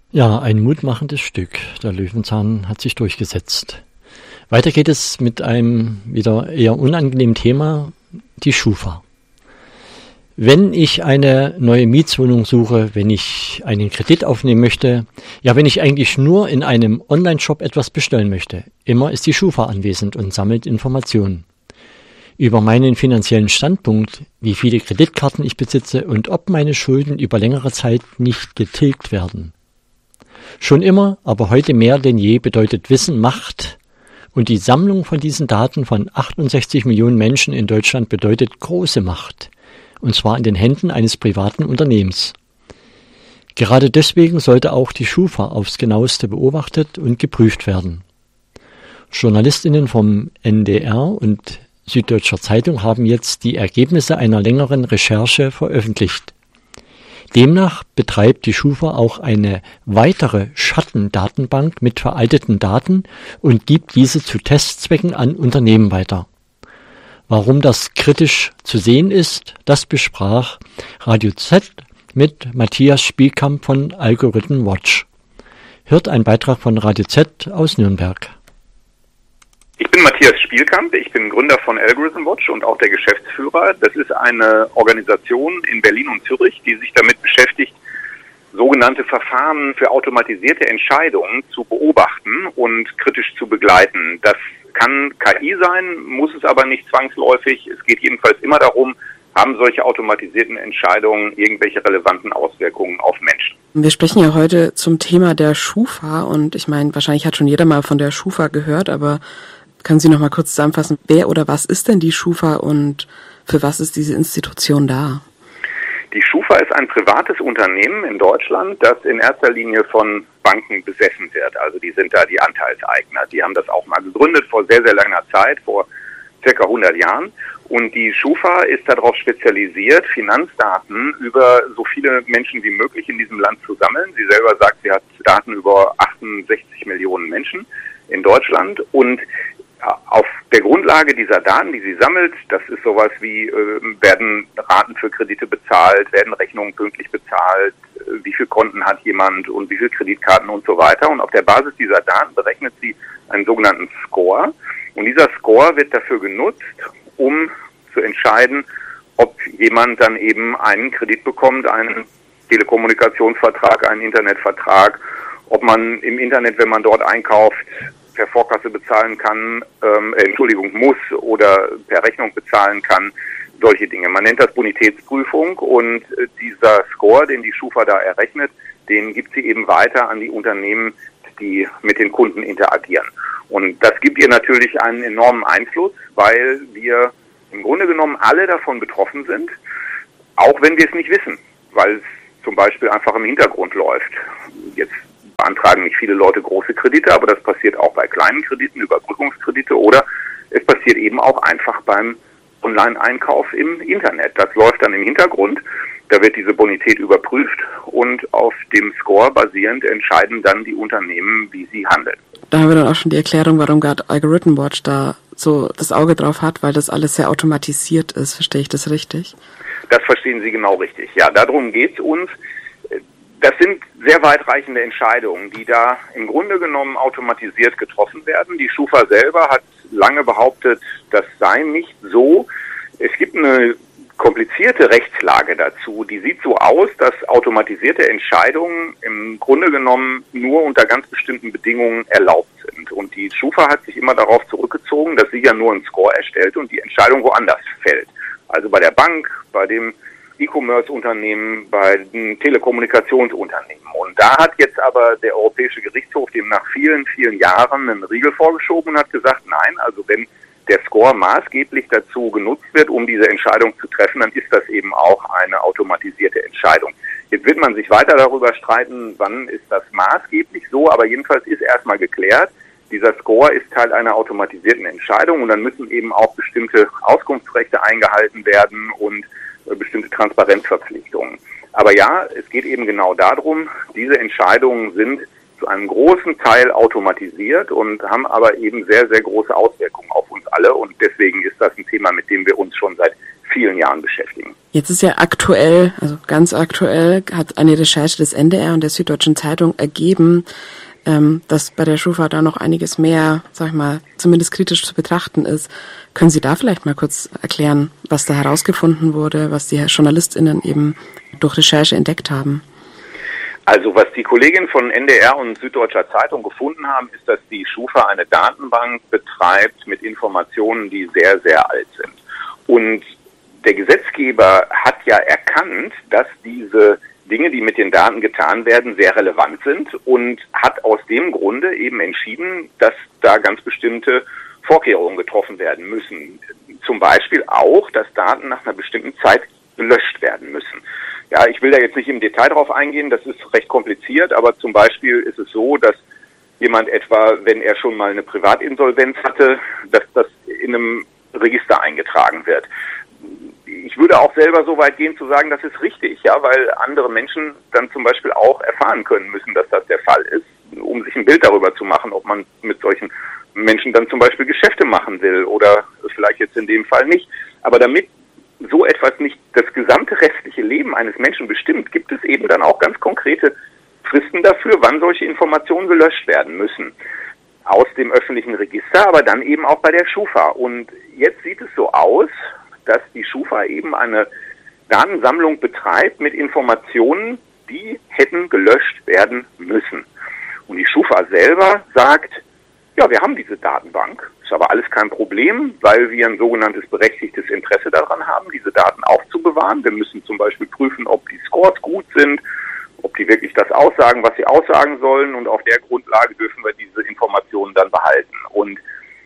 Ja, ein mutmachendes Stück. Der Löwenzahn hat sich durchgesetzt. Weiter geht es mit einem wieder eher unangenehmen Thema, die Schufa. Wenn ich eine neue Mietswohnung suche, wenn ich einen Kredit aufnehmen möchte, ja, wenn ich eigentlich nur in einem Online-Shop etwas bestellen möchte, immer ist die Schufa anwesend und sammelt Informationen über meinen finanziellen Standpunkt, wie viele Kreditkarten ich besitze und ob meine Schulden über längere Zeit nicht getilgt werden. Schon immer, aber heute mehr denn je bedeutet Wissen Macht, und die Sammlung von diesen Daten von 68 Millionen Menschen in Deutschland bedeutet große Macht, und zwar in den Händen eines privaten Unternehmens. Gerade deswegen sollte auch die Schufa aufs Genaueste beobachtet und geprüft werden. JournalistInnen vom NDR und Süddeutscher Zeitung haben jetzt die Ergebnisse einer längeren Recherche veröffentlicht. Demnach betreibt die Schufa auch eine weitere Schattendatenbank mit veralteten Daten und gibt diese zu Testzwecken an Unternehmen weiter. Warum das kritisch zu sehen ist, das besprach Radio Z mit Matthias Spielkamp von Algorithm Watch. Hört ein Beitrag von Radio Z aus Nürnberg. Ich bin Matthias Spielkamp, ich bin Gründer von Algorithm Watch und auch der Geschäftsführer. Das ist eine Organisation in Berlin und Zürich, die sich damit beschäftigt, sogenannte Verfahren für automatisierte Entscheidungen zu beobachten und kritisch zu begleiten. Das kann KI sein, muss es aber nicht zwangsläufig. Es geht jedenfalls immer darum, haben solche automatisierten Entscheidungen irgendwelche relevanten Auswirkungen auf Menschen. Wir sprechen ja heute zum Thema der Schufa und ich meine, wahrscheinlich hat schon jeder mal von der Schufa gehört, aber können Sie noch mal kurz zusammenfassen, wer oder was ist denn die Schufa und für was ist diese Institution da? Die Schufa ist ein privates Unternehmen in Deutschland, das in erster Linie von Banken besessen wird. Also die sind da die Anteilseigner. Die haben das auch mal gegründet vor sehr, sehr langer Zeit, vor circa 100 Jahren. Und die Schufa ist darauf spezialisiert, Finanzdaten über so viele Menschen wie möglich in diesem Land zu sammeln. Sie selber sagt, sie hat Daten über 68 Millionen Menschen in Deutschland und auf der Grundlage dieser Daten, die sie sammelt, das ist sowas wie, werden Raten für Kredite bezahlt, werden Rechnungen pünktlich bezahlt, wie viele Konten hat jemand und wie viele Kreditkarten und so weiter. Und auf der Basis dieser Daten berechnet sie einen sogenannten Score. Und dieser Score wird dafür genutzt, um zu entscheiden, ob jemand dann eben einen Kredit bekommt, einen Telekommunikationsvertrag, einen Internetvertrag, ob man im Internet, wenn man dort einkauft, per Vorkasse bezahlen kann, muss oder per Rechnung bezahlen kann, solche Dinge. Man nennt das Bonitätsprüfung und dieser Score, den die Schufa da errechnet, den gibt sie eben weiter an die Unternehmen, die mit den Kunden interagieren. Und das gibt ihr natürlich einen enormen Einfluss, weil wir im Grunde genommen alle davon betroffen sind, auch wenn wir es nicht wissen, weil es zum Beispiel einfach im Hintergrund läuft. Jetzt beantragen nicht viele Leute große Kredite, aber das passiert auch bei kleinen Krediten, Überbrückungskredite oder es passiert eben auch einfach beim Online-Einkauf im Internet. Das läuft dann im Hintergrund, da wird diese Bonität überprüft und auf dem Score basierend entscheiden dann die Unternehmen, wie sie handeln. Da haben wir dann auch schon die Erklärung, warum gerade Algorithm Watch da so das Auge drauf hat, weil das alles sehr automatisiert ist. Verstehe ich das richtig? Das verstehen Sie genau richtig. Ja, darum geht's uns. Das sind sehr weitreichende Entscheidungen, die da im Grunde genommen automatisiert getroffen werden. Die Schufa selber hat lange behauptet, das sei nicht so. Es gibt eine komplizierte Rechtslage dazu. Die sieht so aus, dass automatisierte Entscheidungen im Grunde genommen nur unter ganz bestimmten Bedingungen erlaubt sind. Und die Schufa hat sich immer darauf zurückgezogen, dass sie ja nur einen Score erstellt und die Entscheidung woanders fällt. Also bei der Bank, bei dem E-Commerce-Unternehmen, bei den Telekommunikationsunternehmen. Und da hat jetzt aber der Europäische Gerichtshof dem nach vielen, vielen Jahren einen Riegel vorgeschoben und hat gesagt, nein, also wenn der Score maßgeblich dazu genutzt wird, um diese Entscheidung zu treffen, dann ist das eben auch eine automatisierte Entscheidung. Jetzt wird man sich weiter darüber streiten, wann ist das maßgeblich so, aber jedenfalls ist erstmal geklärt, dieser Score ist Teil einer automatisierten Entscheidung und dann müssen eben auch bestimmte Auskunftsrechte eingehalten werden und bestimmte Transparenzverpflichtungen. Aber ja, es geht eben genau darum, diese Entscheidungen sind zu einem großen Teil automatisiert und haben aber eben sehr, sehr große Auswirkungen auf uns alle und deswegen ist das ein Thema, mit dem wir uns schon seit vielen Jahren beschäftigen. Jetzt ist ja aktuell, also ganz aktuell, hat eine Recherche des NDR und der Süddeutschen Zeitung ergeben, dass bei der Schufa da noch einiges mehr, sag ich mal, zumindest kritisch zu betrachten ist. Können Sie da vielleicht mal kurz erklären, was da herausgefunden wurde, was die JournalistInnen eben durch Recherche entdeckt haben? Also was die Kolleginnen von NDR und Süddeutscher Zeitung gefunden haben, ist, dass die Schufa eine Datenbank betreibt mit Informationen, die sehr, sehr alt sind. Und der Gesetzgeber hat ja erkannt, dass diese Dinge, die mit den Daten getan werden, sehr relevant sind und hat aus dem Grunde eben entschieden, dass da ganz bestimmte Vorkehrungen getroffen werden müssen. Zum Beispiel auch, dass Daten nach einer bestimmten Zeit gelöscht werden müssen. Ja, ich will da jetzt nicht im Detail drauf eingehen, das ist recht kompliziert, aber zum Beispiel ist es so, dass jemand etwa, wenn er schon mal eine Privatinsolvenz hatte, dass das in einem Register eingetragen wird. Ich würde auch selber so weit gehen zu sagen, das ist richtig, ja, weil andere Menschen dann zum Beispiel auch erfahren können müssen, dass das der Fall ist, um sich ein Bild darüber zu machen, ob man mit solchen Menschen dann zum Beispiel Geschäfte machen will oder vielleicht jetzt in dem Fall nicht. Aber damit so etwas nicht das gesamte restliche Leben eines Menschen bestimmt, gibt es eben dann auch ganz konkrete Fristen dafür, wann solche Informationen gelöscht werden müssen. Aus dem öffentlichen Register, aber dann eben auch bei der Schufa. Und jetzt sieht es so aus, dass die Schufa eben eine Datensammlung betreibt mit Informationen, die hätten gelöscht werden müssen. Und die Schufa selber sagt, ja, wir haben diese Datenbank, ist aber alles kein Problem, weil wir ein sogenanntes berechtigtes Interesse daran haben, diese Daten aufzubewahren. Wir müssen zum Beispiel prüfen, ob die Scores gut sind, ob die wirklich das aussagen, was sie aussagen sollen, und auf der Grundlage dürfen wir diese Informationen dann behalten. Und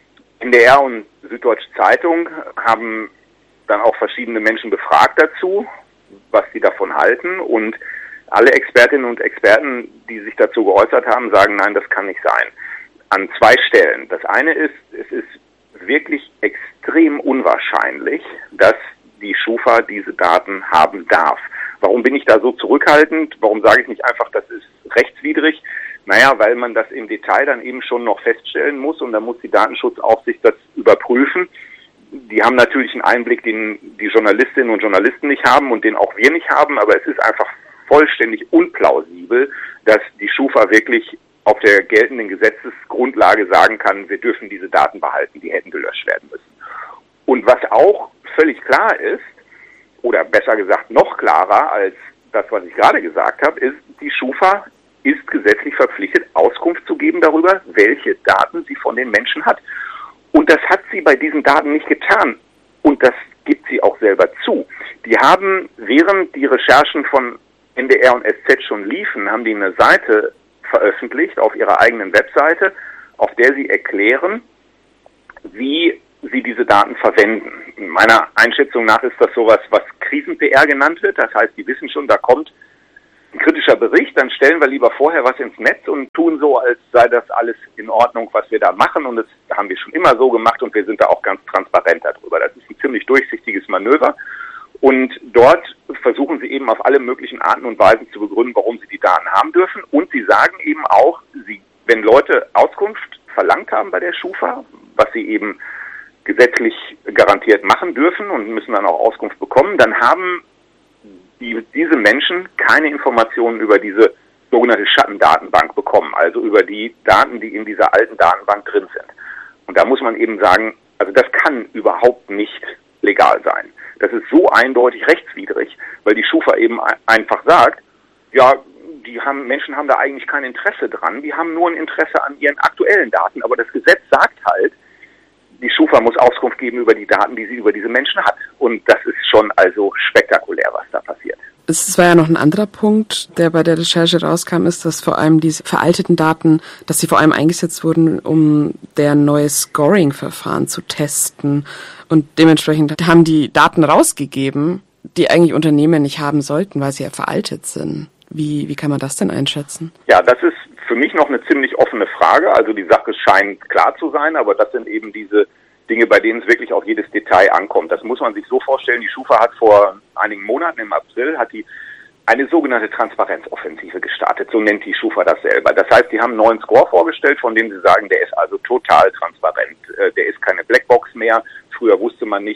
NDR und Süddeutsche Zeitung haben dann auch verschiedene Menschen befragt dazu, was sie davon halten, und alle Expertinnen und Experten, die sich dazu geäußert haben, sagen, nein, das kann nicht sein. An zwei Stellen. Das eine ist, es ist wirklich extrem unwahrscheinlich, dass die Schufa diese Daten haben darf. Warum bin ich da so zurückhaltend? Warum sage ich nicht einfach, das ist rechtswidrig? Naja, weil man das im Detail dann eben schon noch feststellen muss, und dann muss die Datenschutzaufsicht das überprüfen. Die haben natürlich einen Einblick, den die Journalistinnen und Journalisten nicht haben und den auch wir nicht haben, aber es ist einfach vollständig unplausibel, dass die Schufa wirklich auf der geltenden Gesetzesgrundlage sagen kann, wir dürfen diese Daten behalten, die hätten gelöscht werden müssen. Und was auch völlig klar ist, oder besser gesagt noch klarer als das, was ich gerade gesagt habe, ist, die Schufa ist gesetzlich verpflichtet, Auskunft zu geben darüber, welche Daten sie von den Menschen hat. Und das hat sie bei diesen Daten nicht getan. Und das gibt sie auch selber zu. Die haben, während die Recherchen von NDR und SZ schon liefen, haben die eine Seite veröffentlicht auf ihrer eigenen Webseite, auf der sie erklären, wie sie diese Daten verwenden. In meiner Einschätzung nach ist das sowas, was Krisen-PR genannt wird. Das heißt, die wissen schon, da kommt ein kritischer Bericht, dann stellen wir lieber vorher was ins Netz und tun so, als sei das alles in Ordnung, was wir da machen. Und das haben wir schon immer so gemacht, und wir sind da auch ganz transparent darüber. Das ist ein ziemlich durchsichtiges Manöver. Und dort versuchen sie eben auf alle möglichen Arten und Weisen zu begründen, warum sie die Daten haben dürfen. Und sie sagen eben auch, wenn Leute Auskunft verlangt haben bei der Schufa, was sie eben gesetzlich garantiert machen dürfen und müssen dann auch Auskunft bekommen, dann haben diese Menschen keine Informationen über diese sogenannte Schattendatenbank bekommen, also über die Daten, die in dieser alten Datenbank drin sind. Und da muss man eben sagen, also das kann überhaupt nicht legal sein. Das ist so eindeutig rechtswidrig, weil die Schufa eben einfach sagt, ja, Menschen haben da eigentlich kein Interesse dran, die haben nur ein Interesse an ihren aktuellen Daten, aber das Gesetz sagt halt, die Schufa muss Auskunft geben über die Daten, die sie über diese Menschen hat. Und das ist schon also spektakulär, was da passiert. Es war ja noch ein anderer Punkt, der bei der Recherche rauskam, ist, dass vor allem diese veralteten Daten, dass sie vor allem eingesetzt wurden, um deren neues Scoring-Verfahren zu testen. Und dementsprechend haben die Daten rausgegeben, die eigentlich Unternehmen nicht haben sollten, weil sie ja veraltet sind. Wie kann man das denn einschätzen? Ja, das ist für mich noch eine ziemlich offene Frage. Also die Sache scheint klar zu sein, aber das sind eben diese Dinge, bei denen es wirklich auf jedes Detail ankommt. Das muss man sich so vorstellen. Die Schufa hat vor einigen Monaten, im April, hat die eine sogenannte Transparenzoffensive gestartet. So nennt die Schufa das selber. Das heißt, die haben einen neuen Score vorgestellt, von dem sie sagen, der ist also total transparent. Der ist keine Blackbox mehr. Früher wusste man nicht,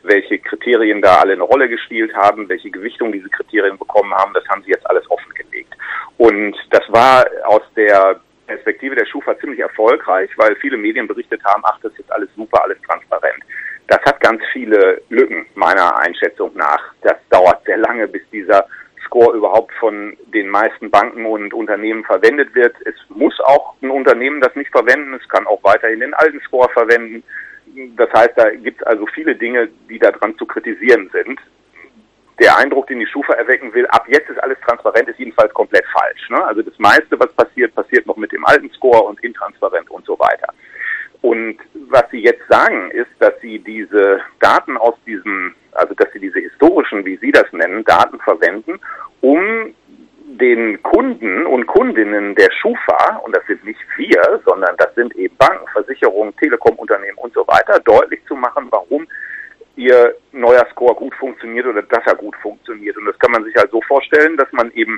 welche Kriterien da alle eine Rolle gespielt haben, welche Gewichtung diese Kriterien bekommen haben, das haben sie jetzt alles offengelegt. Und das war aus der Perspektive der Schufa ziemlich erfolgreich, weil viele Medien berichtet haben, ach, das ist jetzt alles super, alles transparent. Das hat ganz viele Lücken, meiner Einschätzung nach. Das dauert sehr lange, bis dieser Score überhaupt von den meisten Banken und Unternehmen verwendet wird. Es muss auch ein Unternehmen das nicht verwenden, es kann auch weiterhin den alten Score verwenden. Das heißt, da gibt es also viele Dinge, die daran zu kritisieren sind. Der Eindruck, den die Schufa erwecken will, ab jetzt ist alles transparent, ist jedenfalls komplett falsch. Ne? Also das meiste, was passiert noch mit dem alten Score und intransparent und so weiter. Und was sie jetzt sagen, ist, dass sie diese Daten aus dass sie diese historischen, wie sie das nennen, Daten verwenden, um den Kunden und Kundinnen der Schufa, und das sind nicht wir, sondern das sind eben Banken, Versicherungen, Telekom-Unternehmen und so weiter, deutlich zu machen, warum ihr neuer Score gut funktioniert oder dass er gut funktioniert. Und das kann man sich halt so vorstellen, dass man eben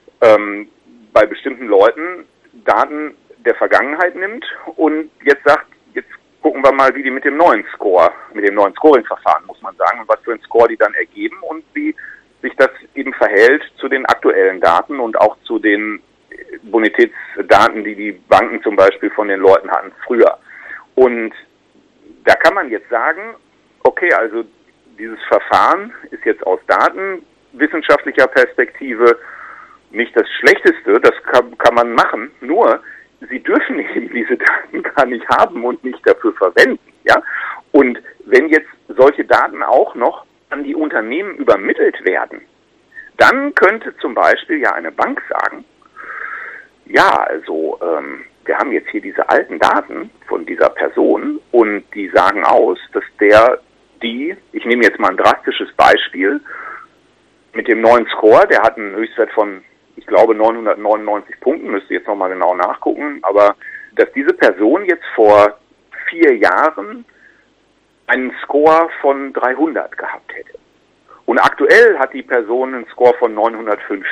bei bestimmten Leuten Daten der Vergangenheit nimmt und jetzt sagt, jetzt gucken wir mal, wie die mit dem neuen Scoring-Verfahren, muss man sagen, und was für einen Score die dann ergeben und wie sich das eben verhält zu den aktuellen Daten und auch zu den Bonitätsdaten, die die Banken zum Beispiel von den Leuten hatten früher. Und da kann man jetzt sagen, okay, also dieses Verfahren ist jetzt aus datenwissenschaftlicher Perspektive nicht das Schlechteste, das kann man machen, nur sie dürfen eben diese Daten gar nicht haben und nicht dafür verwenden, ja. Und wenn jetzt solche Daten auch noch an die Unternehmen übermittelt werden, dann könnte zum Beispiel ja eine Bank sagen, ja, also wir haben jetzt hier diese alten Daten von dieser Person und die sagen aus, dass ich nehme jetzt mal ein drastisches Beispiel, mit dem neuen Score, der hat einen Höchstwert von, ich glaube, 999 Punkten, müsste jetzt nochmal genau nachgucken, aber dass diese Person jetzt vor 4 Jahren einen Score von 300 gehabt hätte. Und aktuell hat die Person einen Score von 950.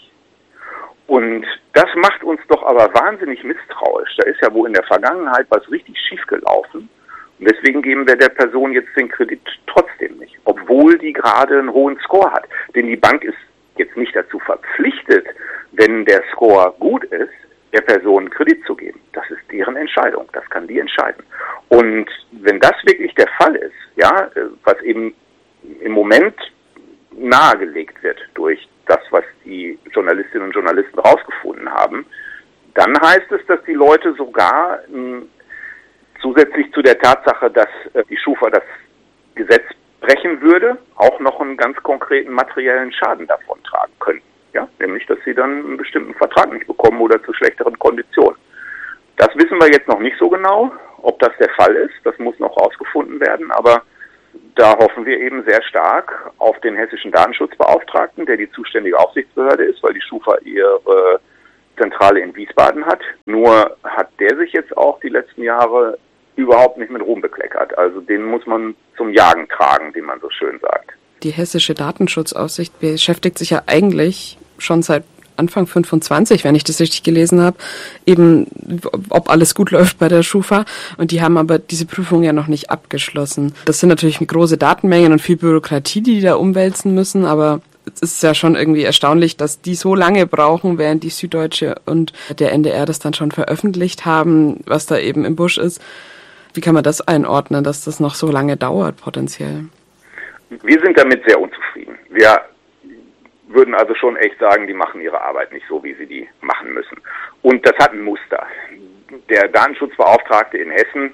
Und das macht uns doch aber wahnsinnig misstrauisch. Da ist ja wohl in der Vergangenheit was richtig schief gelaufen. Und deswegen geben wir der Person jetzt den Kredit trotzdem nicht, obwohl die gerade einen hohen Score hat. Denn die Bank ist jetzt nicht dazu verpflichtet, wenn der Score gut ist, der Person einen Kredit zu geben. Das ist deren Entscheidung, das kann die entscheiden. Und wenn das wirklich der Fall ist, ja, was eben im Moment nahegelegt wird durch das, was die Journalistinnen und Journalisten rausgefunden haben, dann heißt es, dass die Leute sogar zusätzlich zu der Tatsache, dass die Schufa das Gesetz brechen würde, auch noch einen ganz konkreten materiellen Schaden davon tragen könnten. Ja, nämlich, dass sie dann einen bestimmten Vertrag nicht bekommen oder zu schlechteren Konditionen. Das wissen wir jetzt noch nicht so genau, ob das der Fall ist. Das muss noch rausgefunden werden, aber da hoffen wir eben sehr stark auf den hessischen Datenschutzbeauftragten, der die zuständige Aufsichtsbehörde ist, weil die Schufa ihre Zentrale in Wiesbaden hat. Nur hat der sich jetzt auch die letzten Jahre überhaupt nicht mit Ruhm bekleckert. Also den muss man zum Jagen tragen, wie man so schön sagt. Die hessische Datenschutzaufsicht beschäftigt sich ja eigentlich schon seit Anfang 25, wenn ich das richtig gelesen habe, eben ob alles gut läuft bei der Schufa. Und die haben aber diese Prüfung ja noch nicht abgeschlossen. Das sind natürlich große Datenmengen und viel Bürokratie, die da umwälzen müssen, aber es ist ja schon irgendwie erstaunlich, dass die so lange brauchen, während die Süddeutsche und der NDR das dann schon veröffentlicht haben, was da eben im Busch ist. Wie kann man das einordnen, dass das noch so lange dauert potenziell? Wir sind damit sehr unzufrieden. Wir würden also schon echt sagen, die machen ihre Arbeit nicht so, wie sie die machen müssen. Und das hat ein Muster. Der Datenschutzbeauftragte in Hessen,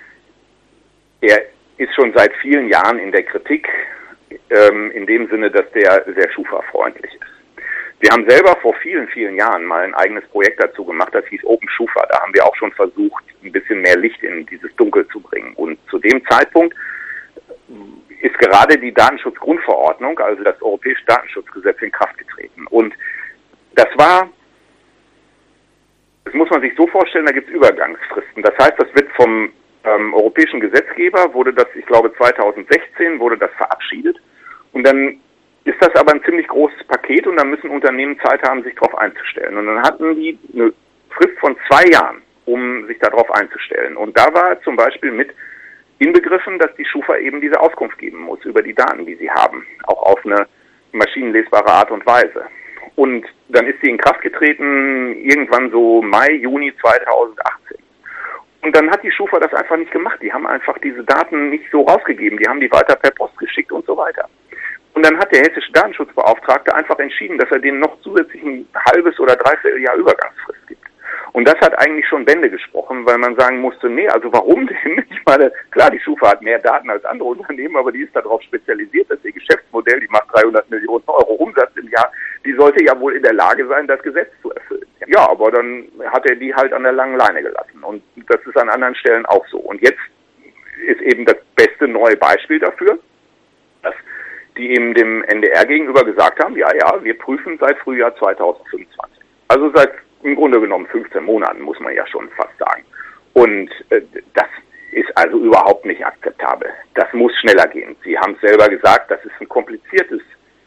er ist schon seit vielen Jahren in der Kritik, in dem Sinne, dass der sehr Schufa-freundlich ist. Wir haben selber vor vielen, vielen Jahren mal ein eigenes Projekt dazu gemacht, das hieß Open Schufa. Da haben wir auch schon versucht, ein bisschen mehr Licht in dieses Dunkel zu bringen. Und zu dem Zeitpunkt ist gerade die Datenschutzgrundverordnung, also das Europäische Datenschutzgesetz, in Kraft getreten. Und das muss man sich so vorstellen, da gibt es Übergangsfristen. Das heißt, das wird vom europäischen Gesetzgeber, ich glaube 2016 wurde das verabschiedet. Und dann ist das aber ein ziemlich großes Paket und dann müssen Unternehmen Zeit haben, sich darauf einzustellen. Und dann hatten die eine Frist von 2 Jahren, um sich darauf einzustellen. Und da war zum Beispiel mit inbegriffen, dass die Schufa eben diese Auskunft geben muss über die Daten, die sie haben, auch auf eine maschinenlesbare Art und Weise. Und dann ist sie in Kraft getreten, irgendwann so Mai, Juni 2018. Und dann hat die Schufa das einfach nicht gemacht. Die haben einfach diese Daten nicht so rausgegeben. Die haben die weiter per Post geschickt und so weiter. Und dann hat der hessische Datenschutzbeauftragte einfach entschieden, dass er denen noch zusätzlich ein halbes oder dreiviertel Jahr Übergangsfrist gibt. Und das hat eigentlich schon Bände gesprochen, weil man sagen musste, nee, also warum denn? Ich meine, klar, die Schufa hat mehr Daten als andere Unternehmen, aber die ist darauf spezialisiert, dass ihr Geschäftsmodell, die macht 300 Millionen Euro Umsatz im Jahr, die sollte ja wohl in der Lage sein, das Gesetz zu erfüllen. Ja, aber dann hat er die halt an der langen Leine gelassen. Und das ist an anderen Stellen auch so. Und jetzt ist eben das beste neue Beispiel dafür, dass die eben dem NDR gegenüber gesagt haben, ja, wir prüfen seit Frühjahr 2025. Also seit im Grunde genommen 15 Monaten, muss man ja schon fast sagen. Und das ist also überhaupt nicht akzeptabel. Das muss schneller gehen. Sie haben es selber gesagt, das ist eine komplizierte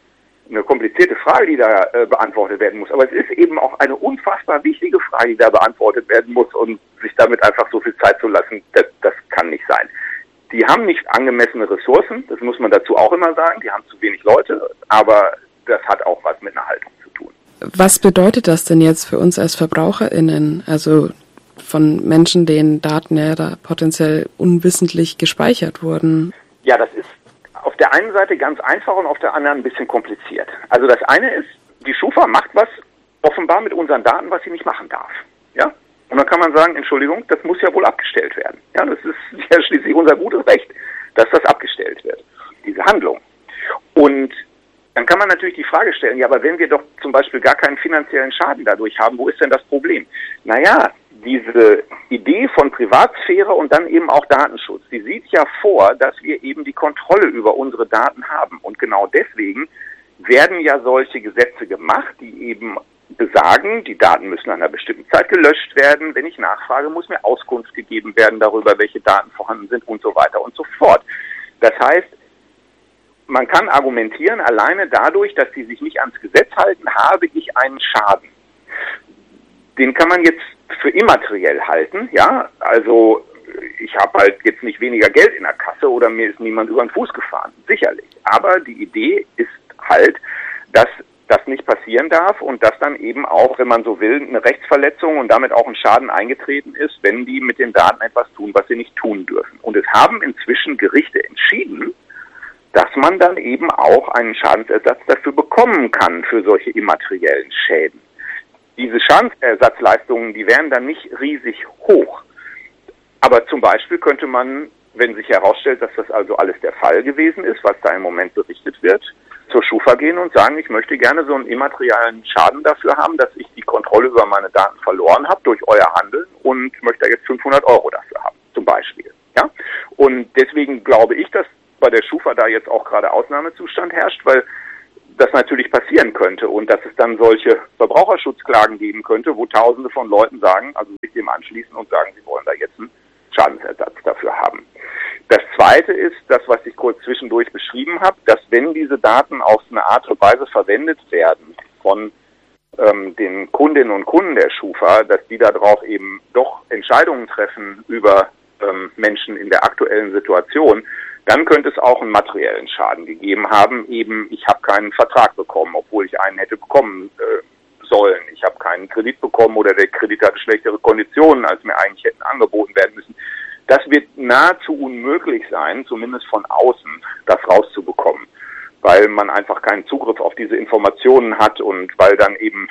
Frage, die da beantwortet werden muss. Aber es ist eben auch eine unfassbar wichtige Frage, die da beantwortet werden muss, und sich damit einfach so viel Zeit zu lassen, das kann nicht sein. Die haben nicht angemessene Ressourcen, das muss man dazu auch immer sagen, die haben zu wenig Leute, aber das hat auch was mit einer Haltung zu tun. Was bedeutet das denn jetzt für uns als VerbraucherInnen, also von Menschen, denen Daten ja da potenziell unwissentlich gespeichert wurden? Ja, das ist auf der einen Seite ganz einfach und auf der anderen ein bisschen kompliziert. Also das eine ist, die Schufa macht was offenbar mit unseren Daten, was sie nicht machen darf. Ja? Und dann kann man sagen, Entschuldigung, das muss ja wohl abgestellt werden. Ja, das ist ja schließlich unser gutes Recht, dass das abgestellt wird, diese Handlung. Und dann kann man natürlich die Frage stellen, ja, aber wenn wir doch zum Beispiel gar keinen finanziellen Schaden dadurch haben, wo ist denn das Problem? Naja, diese Idee von Privatsphäre und dann eben auch Datenschutz, die sieht ja vor, dass wir eben die Kontrolle über unsere Daten haben. Und genau deswegen werden ja solche Gesetze gemacht, die eben besagen, die Daten müssen nach einer bestimmten Zeit gelöscht werden. Wenn ich nachfrage, muss mir Auskunft gegeben werden darüber, welche Daten vorhanden sind und so weiter und so fort. Das heißt, man kann argumentieren, alleine dadurch, dass sie sich nicht ans Gesetz halten, habe ich einen Schaden. Den kann man jetzt für immateriell halten, ja, also ich habe halt jetzt nicht weniger Geld in der Kasse oder mir ist niemand über den Fuß gefahren, sicherlich. Aber die Idee ist halt, dass das nicht passieren darf und dass dann eben auch, wenn man so will, eine Rechtsverletzung und damit auch ein Schaden eingetreten ist, wenn die mit den Daten etwas tun, was sie nicht tun dürfen. Und es haben inzwischen Gerichte entschieden, dass man dann eben auch einen Schadensersatz dafür bekommen kann, für solche immateriellen Schäden. Diese Schadensersatzleistungen, die wären dann nicht riesig hoch. Aber zum Beispiel könnte man, wenn sich herausstellt, dass das also alles der Fall gewesen ist, was da im Moment berichtet wird, zur Schufa gehen und sagen, ich möchte gerne so einen immateriellen Schaden dafür haben, dass ich die Kontrolle über meine Daten verloren habe durch euer Handeln und möchte da jetzt 500 € dafür haben, zum Beispiel. Ja? Und deswegen glaube ich, dass bei der Schufa da jetzt auch gerade Ausnahmezustand herrscht, weil das natürlich passieren könnte und dass es dann solche Verbraucherschutzklagen geben könnte, wo Tausende von Leuten sagen, also sich dem anschließen und sagen, sie wollen da jetzt einen Schadensersatz dafür haben. Das Zweite ist, das, was ich kurz zwischendurch beschrieben habe, dass wenn diese Daten auf eine Art und Weise verwendet werden von den Kundinnen und Kunden der Schufa, dass die darauf eben doch Entscheidungen treffen über Menschen in der aktuellen Situation, dann könnte es auch einen materiellen Schaden gegeben haben. Eben, ich habe keinen Vertrag bekommen, obwohl ich einen hätte bekommen sollen. Ich habe keinen Kredit bekommen oder der Kredit hatte schlechtere Konditionen, als mir eigentlich hätten angeboten werden müssen. Das wird nahezu unmöglich sein, zumindest von außen, das rauszubekommen, weil man einfach keinen Zugriff auf diese Informationen hat und weil dann eben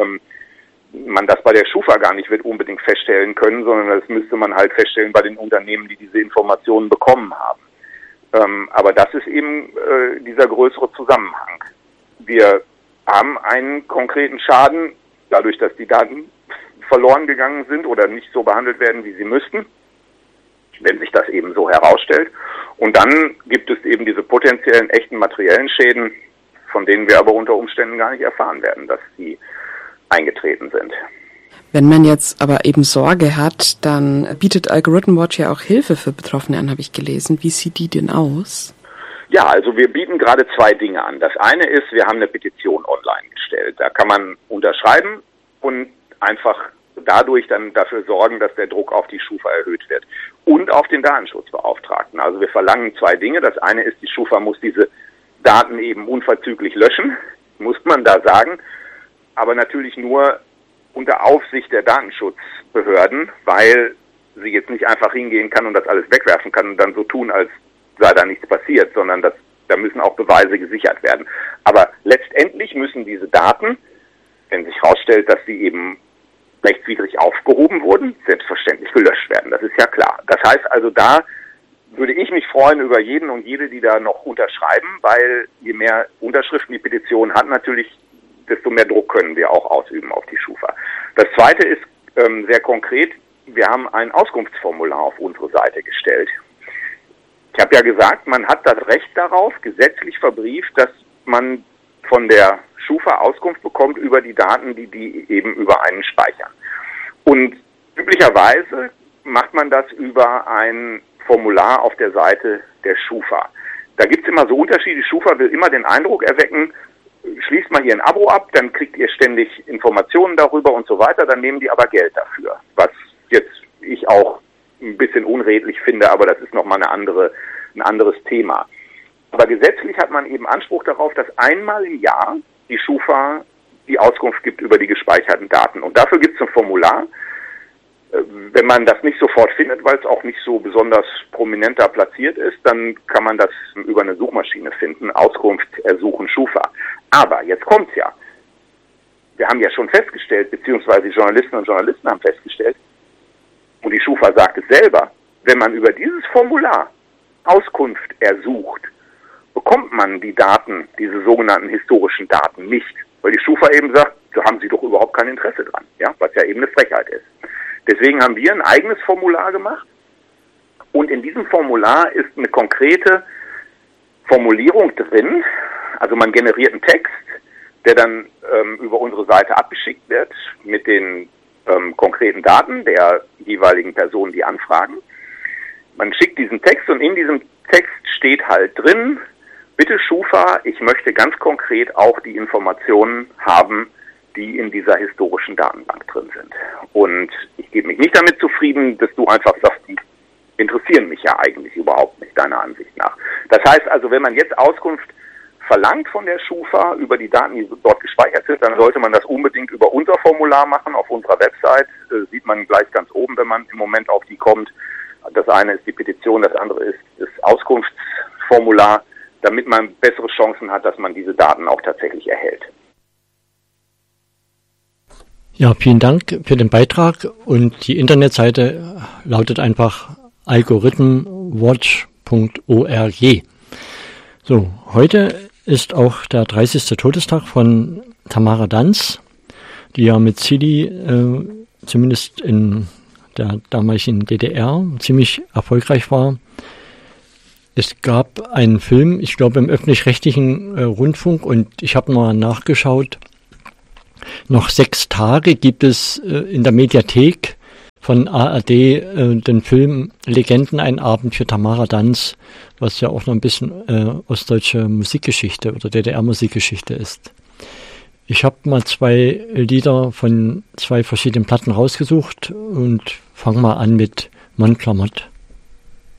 man das bei der Schufa gar nicht wird unbedingt feststellen können, sondern das müsste man halt feststellen bei den Unternehmen, die diese Informationen bekommen haben. Aber das ist eben dieser größere Zusammenhang. Wir haben einen konkreten Schaden, dadurch, dass die Daten verloren gegangen sind oder nicht so behandelt werden, wie sie müssten, wenn sich das eben so herausstellt. Und dann gibt es eben diese potenziellen echten materiellen Schäden, von denen wir aber unter Umständen gar nicht erfahren werden, dass sie eingetreten sind. Wenn man jetzt aber eben Sorge hat, dann bietet Algorithm Watch ja auch Hilfe für Betroffene an, habe ich gelesen. Wie sieht die denn aus? Ja, also wir bieten gerade zwei Dinge an. Das eine ist, wir haben eine Petition online gestellt. Da kann man unterschreiben und einfach dadurch dann dafür sorgen, dass der Druck auf die Schufa erhöht wird. Und auf den Datenschutzbeauftragten. Also wir verlangen 2 Dinge. Das eine ist, die Schufa muss diese Daten eben unverzüglich löschen, muss man da sagen, aber natürlich nur unter Aufsicht der Datenschutzbehörden, weil sie jetzt nicht einfach hingehen kann und das alles wegwerfen kann und dann so tun, als sei da nichts passiert, sondern da müssen auch Beweise gesichert werden. Aber letztendlich müssen diese Daten, wenn sich herausstellt, dass sie eben rechtswidrig aufgehoben wurden, selbstverständlich gelöscht werden. Das ist ja klar. Das heißt also, da würde ich mich freuen über jeden und jede, die da noch unterschreiben, weil je mehr Unterschriften die Petition hat, natürlich, desto mehr Druck können wir auch ausüben auf die Schufa. Das Zweite ist sehr konkret, wir haben ein Auskunftsformular auf unsere Seite gestellt. Ich habe ja gesagt, man hat das Recht darauf, gesetzlich verbrieft, dass man von der Schufa Auskunft bekommt über die Daten, die eben über einen speichern. Und üblicherweise macht man das über ein Formular auf der Seite der Schufa. Da gibt es immer so Unterschiede. Die Schufa will immer den Eindruck erwecken, schließt mal hier ein Abo ab, dann kriegt ihr ständig Informationen darüber und so weiter, dann nehmen die aber Geld dafür. Was jetzt ich auch ein bisschen unredlich finde, aber das ist nochmal ein anderes Thema. Aber gesetzlich hat man eben Anspruch darauf, dass einmal im Jahr die Schufa die Auskunft gibt über die gespeicherten Daten. Und dafür gibt es ein Formular. Wenn man das nicht sofort findet, weil es auch nicht so besonders prominent da platziert ist, dann kann man das über eine Suchmaschine finden, Auskunft ersuchen Schufa. Aber jetzt kommt's ja. Wir haben ja schon festgestellt, beziehungsweise die Journalistinnen und Journalisten haben festgestellt, und die Schufa sagt es selber, wenn man über dieses Formular Auskunft ersucht, bekommt man die Daten, diese sogenannten historischen Daten nicht. Weil die Schufa eben sagt, da haben sie doch überhaupt kein Interesse dran, ja, was ja eben eine Frechheit ist. Deswegen haben wir ein eigenes Formular gemacht und in diesem Formular ist eine konkrete Formulierung drin. Also man generiert einen Text, der dann über unsere Seite abgeschickt wird mit den konkreten Daten der jeweiligen Personen, die anfragen. Man schickt diesen Text und in diesem Text steht halt drin, bitte Schufa, ich möchte ganz konkret auch die Informationen haben, die in dieser historischen Datenbank drin sind. Und ich gebe mich nicht damit zufrieden, dass du einfach sagst, die interessieren mich ja eigentlich überhaupt nicht, deiner Ansicht nach. Das heißt also, wenn man jetzt Auskunft verlangt von der Schufa über die Daten, die dort gespeichert sind, dann sollte man das unbedingt über unser Formular machen. Auf unserer Website sieht man gleich ganz oben, wenn man im Moment auf die kommt. Das eine ist die Petition, das andere ist das Auskunftsformular, damit man bessere Chancen hat, dass man diese Daten auch tatsächlich erhält. Ja, vielen Dank für den Beitrag und die Internetseite lautet einfach algorithmwatch.org. So, heute ist auch der 30. Todestag von Tamara Danz, die ja mit Zilli zumindest in der damaligen DDR ziemlich erfolgreich war. Es gab einen Film, ich glaube im öffentlich-rechtlichen Rundfunk und ich habe mal nachgeschaut, noch 6 Tage gibt es in der Mediathek von ARD den Film Legenden, ein Abend für Tamara Danz, was ja auch noch ein bisschen ostdeutsche Musikgeschichte oder DDR-Musikgeschichte ist. Ich habe mal 2 Lieder von 2 verschiedenen Platten rausgesucht und fange mal an mit Mon Clamotte.